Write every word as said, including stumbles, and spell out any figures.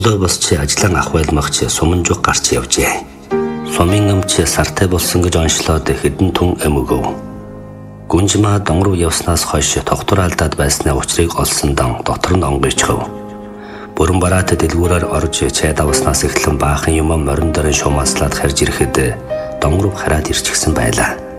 Лөө босч ажлан ах байлмагч суманжуг гарч явжээ. Сумын өмч сартай болсон гэж онцлоод хэдэн түн эмөгөв. Гүнжмаа дон руу явснаас хойш тогтвор алдаад байсны учрыг олсон дан дотор нь онгойчхов. Бүрэн бараат дэлгүүрээр орж чай давснаас эхлэн баахан юм морин дөрөн шумааслаад харж ирэхэд дон руу хараад ирчихсэн байлаа.